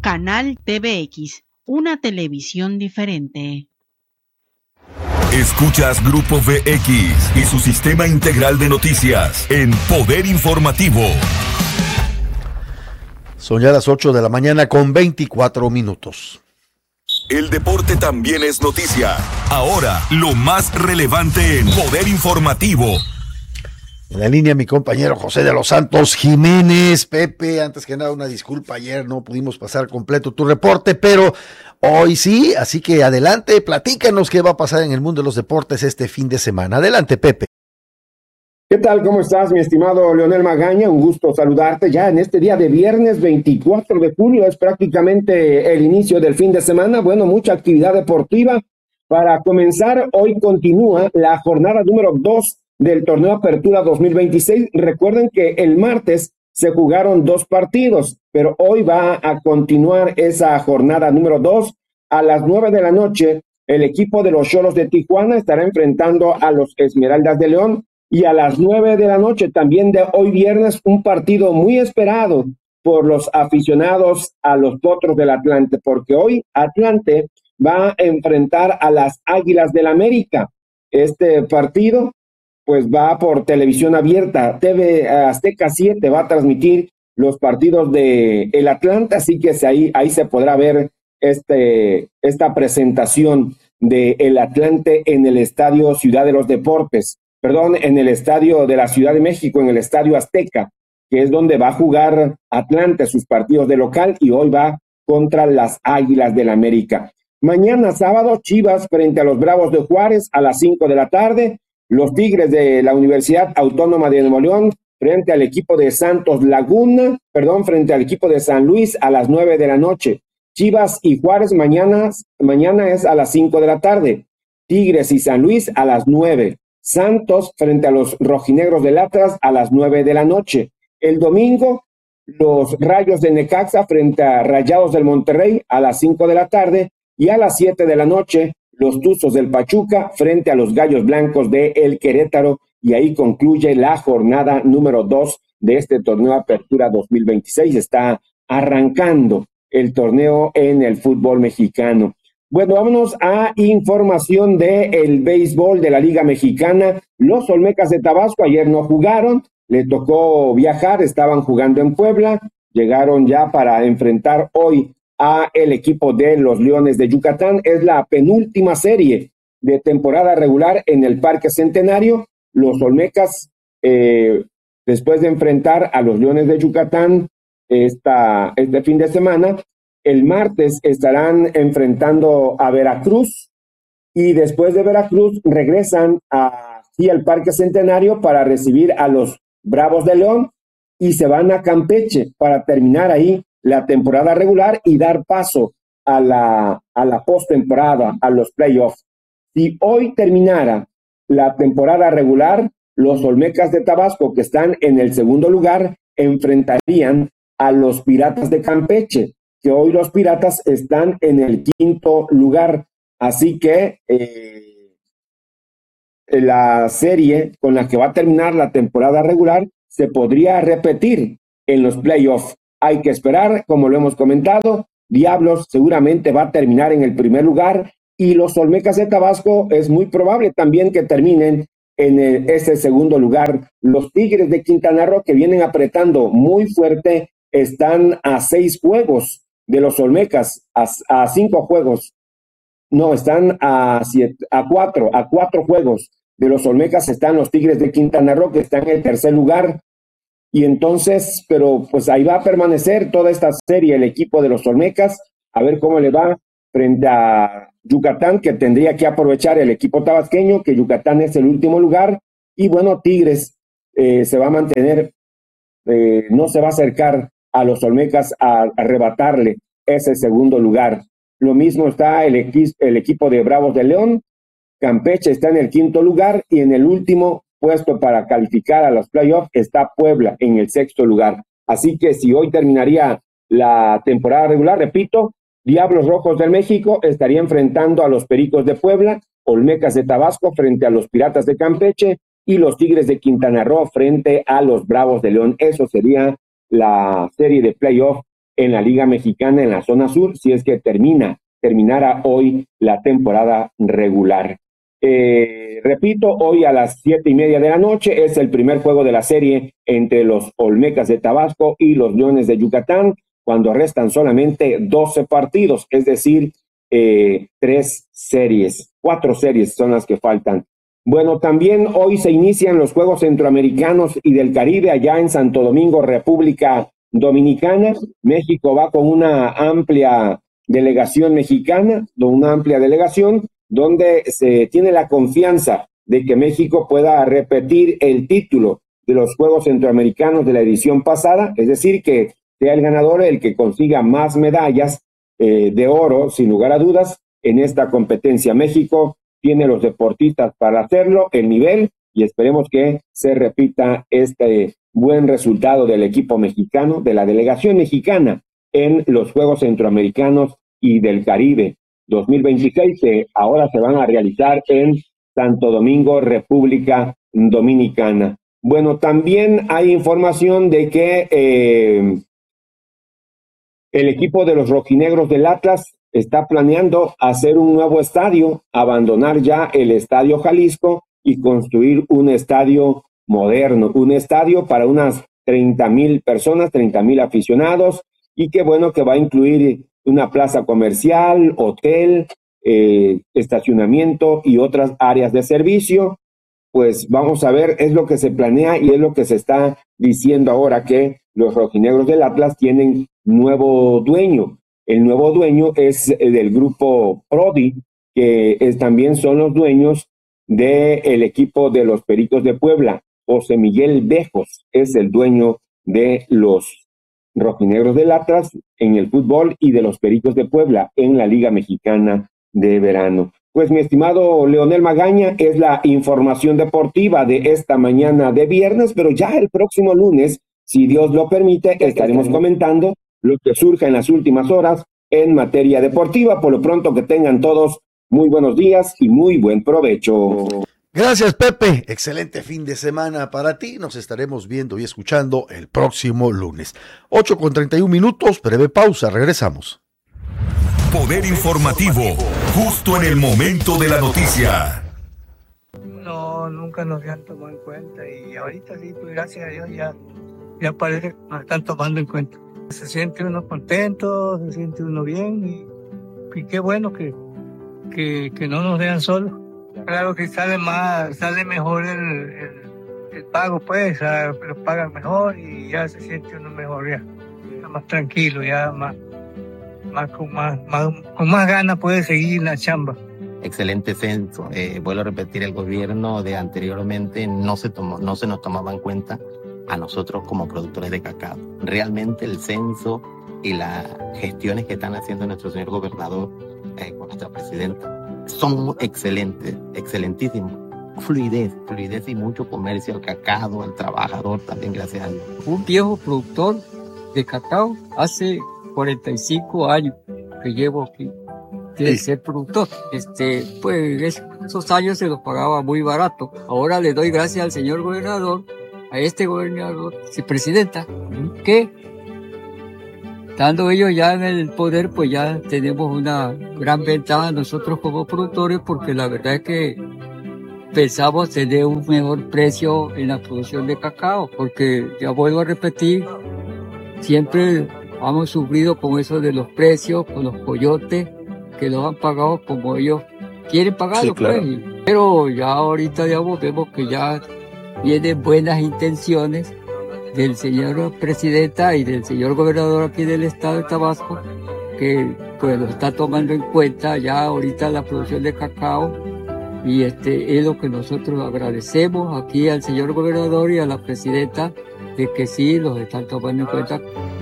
Canal TVX, una televisión diferente. Escuchas Grupo VX y su sistema integral de noticias en Poder Informativo. Son ya las 8 de la mañana con 24 minutos. El deporte también es noticia. Ahora, lo más relevante en Poder Informativo. En la línea mi compañero José de los Santos Jiménez. Pepe, antes que nada una disculpa, ayer no pudimos pasar completo tu reporte, pero hoy sí, así que adelante, platícanos qué va a pasar en el mundo de los deportes este fin de semana. Adelante, Pepe. ¿Qué tal? ¿Cómo estás, mi estimado Leonel Magaña? Un gusto saludarte ya en este día de viernes 24 de julio. Es prácticamente el inicio del fin de semana. Bueno, mucha actividad deportiva. Para comenzar, hoy continúa la jornada número 2 del torneo Apertura 2026. Recuerden que el martes se jugaron 2 partidos, pero hoy va a continuar esa jornada número 2. A las 9 de la noche, el equipo de los Xolos de Tijuana estará enfrentando a los Esmeraldas de León. Y a las 9 de la noche, también de hoy viernes, un partido muy esperado por los aficionados a los Potros del Atlante, porque hoy Atlante va a enfrentar a las Águilas del América. Este partido, pues va por televisión abierta. TV Azteca 7 va a transmitir los partidos de el Atlante, así que ahí se podrá ver esta presentación de el Atlante en el Estadio Ciudad de los Deportes. En el Estadio de la Ciudad de México, en el Estadio Azteca, que es donde va a jugar Atlante sus partidos de local y hoy va contra las Águilas del América. Mañana sábado, Chivas frente a los Bravos de Juárez a las 5 de la tarde, los Tigres de la Universidad Autónoma de Nuevo León frente al equipo de Santos Laguna, frente al equipo de San Luis a las 9 de la noche. Chivas y Juárez mañana es a las 5 de la tarde, Tigres y San Luis a las 9. Santos frente a los rojinegros del Atlas a las 9 de la noche. El domingo, los Rayos de Necaxa frente a Rayados del Monterrey a las 5 de la tarde y a las 7 de la noche, los Tuzos del Pachuca frente a los Gallos Blancos de El Querétaro, y ahí concluye la jornada número 2 de este torneo Apertura 2026. Está arrancando el torneo en el fútbol mexicano. Bueno, vámonos a información del béisbol de la Liga Mexicana. Los Olmecas de Tabasco ayer no jugaron, le tocó viajar, estaban jugando en Puebla, llegaron ya para enfrentar hoy a el equipo de los Leones de Yucatán. Es la penúltima serie de temporada regular en el Parque Centenario. Los Olmecas, después de enfrentar a los Leones de Yucatán este fin de semana, el martes estarán enfrentando a Veracruz y después de Veracruz regresan aquí al Parque Centenario para recibir a los Bravos de León y se van a Campeche para terminar ahí la temporada regular y dar paso a la postemporada, a los playoffs. Si hoy terminara la temporada regular, los Olmecas de Tabasco, que están en el segundo lugar, enfrentarían a los Piratas de Campeche, que hoy los Piratas están en el quinto lugar. Así que la serie con la que va a terminar la temporada regular se podría repetir en los playoffs. Hay que esperar, como lo hemos comentado. Diablos seguramente va a terminar en el primer lugar y los Olmecas de Tabasco es muy probable también que terminen en ese segundo lugar. Los Tigres de Quintana Roo, que vienen apretando muy fuerte, están a 6 juegos de los Olmecas, a 5 juegos. No, están a 4 juegos de los Olmecas están los Tigres de Quintana Roo, que están en el tercer lugar. Y entonces, pero pues ahí va a permanecer toda esta serie el equipo de los Olmecas, a ver cómo le va frente a Yucatán, que tendría que aprovechar el equipo tabasqueño, que Yucatán es el último lugar. Y bueno, Tigres se va a mantener, no se va a acercar a los Olmecas a arrebatarle ese segundo lugar. Lo mismo está el equipo de Bravos de León. Campeche está en el quinto lugar y en el último puesto para calificar a los playoffs está Puebla en el sexto lugar. Así que si hoy terminaría la temporada regular, repito, Diablos Rojos del México estaría enfrentando a los Pericos de Puebla, Olmecas de Tabasco frente a los Piratas de Campeche y los Tigres de Quintana Roo frente a los Bravos de León. Eso sería la serie de playoff en la Liga Mexicana en la zona sur, si es que terminara hoy la temporada regular. Repito, hoy a las 7:30 de la noche es el primer juego de la serie entre los Olmecas de Tabasco y los Leones de Yucatán, cuando restan solamente 12 partidos, es decir, 4 series son las que faltan. Bueno, también hoy se inician los Juegos Centroamericanos y del Caribe allá en Santo Domingo, República Dominicana. México va con una amplia delegación mexicana, donde se tiene la confianza de que México pueda repetir el título de los Juegos Centroamericanos de la edición pasada, es decir, que sea el ganador el que consiga más medallas de oro, sin lugar a dudas, en esta competencia. México tiene los deportistas para hacerlo, el nivel, y esperemos que se repita este buen resultado del equipo mexicano, de la delegación mexicana en los Juegos Centroamericanos y del Caribe 2026, que ahora se van a realizar en Santo Domingo, República Dominicana. Bueno, también hay información de que el equipo de los rojinegros del Atlas está planeando hacer un nuevo estadio, abandonar ya el Estadio Jalisco y construir un estadio moderno, un estadio para unas 30,000 personas, 30,000 aficionados, y que bueno, que va a incluir una plaza comercial, hotel, estacionamiento y otras áreas de servicio. Pues vamos a ver, es lo que se planea y es lo que se está diciendo ahora, que los rojinegros del Atlas tienen nuevo dueño. El nuevo dueño es del grupo Prodi, que también son los dueños del equipo de los Pericos de Puebla. José Miguel Bejos es el dueño de los rojinegros del Atlas en el fútbol y de los Pericos de Puebla en la Liga Mexicana de Verano. Pues mi estimado Leonel Magaña, es la información deportiva de esta mañana de viernes, pero ya el próximo lunes, si Dios lo permite, estaremos comentando lo que surja en las últimas horas en materia deportiva. Por lo pronto, que tengan todos muy buenos días y muy buen provecho. Gracias, Pepe. Excelente fin de semana para ti. Nos estaremos viendo y escuchando el próximo lunes. 8:31, breve pausa. Regresamos. Poder informativo, justo en el momento de la noticia. No, nunca nos habían tomado en cuenta y ahorita sí, pues gracias a Dios ya parece que nos están tomando en cuenta. Se siente uno contento, se siente uno bien y qué bueno que no nos dejan solos. Claro que sale mejor el pago, pues, lo pagan mejor y ya se siente uno mejor, ya más tranquilo, ya con más ganas puede seguir la chamba. Excelente censo. Vuelvo a repetir, el gobierno de anteriormente no se nos tomaba en cuenta a nosotros como productores de cacao. Realmente el censo y las gestiones que están haciendo nuestro señor gobernador con nuestra presidenta son excelentes, excelentísimos. Fluidez y mucho comercio al cacao, al trabajador también, gracias a Dios. Un viejo productor de cacao, hace 45 años que llevo aquí de ser productor. Pues esos años se los pagaba muy barato. Ahora le doy gracias al señor gobernador, a este gobernador, presidenta, que estando ellos ya en el poder, pues ya tenemos una gran ventaja nosotros como productores, porque la verdad es que pensamos tener un mejor precio en la producción de cacao, porque ya vuelvo a repetir, siempre hemos sufrido con eso de los precios, con los coyotes, que los han pagado como ellos quieren pagarlo, sí, claro. Pues. Pero ya ahorita digamos, vemos que ya vienen buenas intenciones del señor presidenta y del señor gobernador aquí del estado de Tabasco, que pues lo está tomando en cuenta ya ahorita la producción de cacao, y es lo que nosotros agradecemos aquí al señor gobernador y a la presidenta, de que sí los están tomando en cuenta.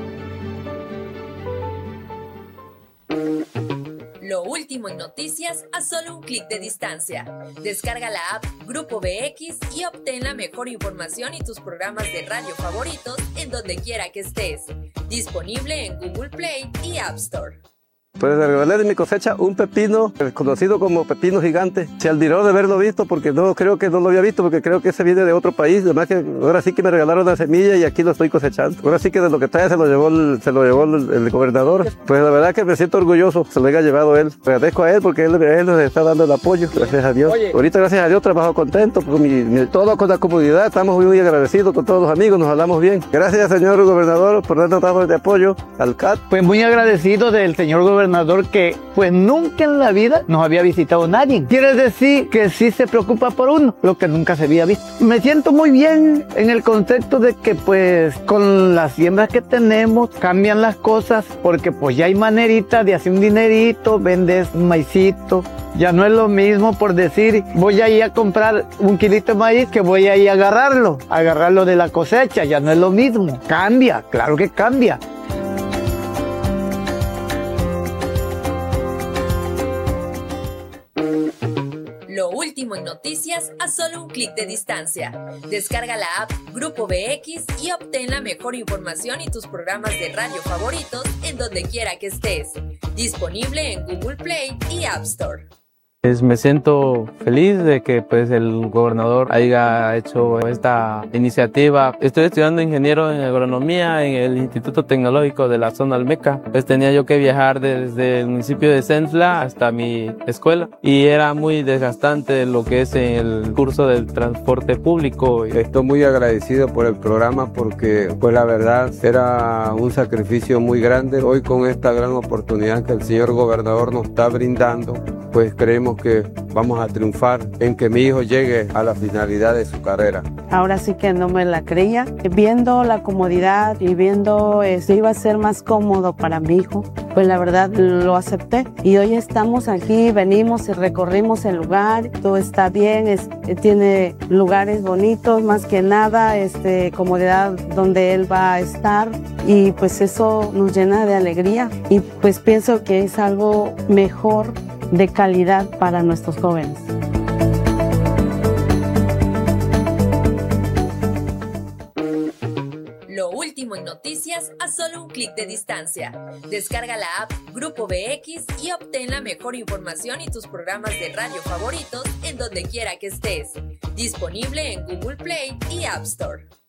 Lo último en noticias a solo un clic de distancia. Descarga la app Grupo BX y obtén la mejor información y tus programas de radio favoritos en donde quiera que estés. Disponible en Google Play y App Store. Pues regalé de mi cosecha un pepino, conocido como pepino gigante. Se admiró de haberlo visto porque no creo que no lo había visto, porque creo que ese viene de otro país. Además que ahora sí que me regalaron la semilla y aquí lo estoy cosechando. Ahora sí que de lo que trae se lo llevó el gobernador. Pues la verdad que me siento orgulloso, se lo haya llevado él. Agradezco a él porque él nos está dando el apoyo, gracias a Dios. Ahorita gracias a Dios trabajo contento, todo con la comunidad, estamos muy agradecidos con todos los amigos, nos hablamos bien. Gracias señor gobernador por darnos dado de apoyo al CAT. Pues muy agradecido del señor gobernador que pues nunca en la vida nos había visitado nadie. Quiere decir que sí se preocupa por uno, lo que nunca se había visto. Me siento muy bien en el concepto de que pues con las siembras que tenemos cambian las cosas, porque pues ya hay maneritas de hacer un dinerito, vendes maicito. Ya no es lo mismo por decir voy a ir a comprar un kilito de maíz que voy a ir a agarrarlo de la cosecha. Ya no es lo mismo. Cambia, claro que cambia. Lo último en noticias a solo un clic de distancia. Descarga la app Grupo BX y obtén la mejor información y tus programas de radio favoritos en donde quiera que estés. Disponible en Google Play y App Store. Me siento feliz de que pues el gobernador haya hecho esta iniciativa. Estoy estudiando ingeniero en agronomía en el Instituto Tecnológico de la zona Olmeca. Pues tenía yo que viajar desde el municipio de Centla hasta mi escuela y era muy desgastante lo que es el curso del transporte público. Estoy muy agradecido por el programa porque pues la verdad era un sacrificio muy grande. Hoy con esta gran oportunidad que el señor gobernador nos está brindando, pues creemos que vamos a triunfar en que mi hijo llegue a la finalidad de su carrera. Ahora sí que no me la creía. Viendo la comodidad y viendo si iba a ser más cómodo para mi hijo, pues la verdad lo acepté. Y hoy estamos aquí, venimos y recorrimos el lugar, todo está bien, tiene lugares bonitos, más que nada, comodidad donde él va a estar y pues eso nos llena de alegría y pues pienso que es algo mejor de calidad para nuestros jóvenes. Lo último en noticias a solo un clic de distancia. Descarga la app Grupo BX y obtén la mejor información y tus programas de radio favoritos en donde quiera que estés. Disponible en Google Play y App Store.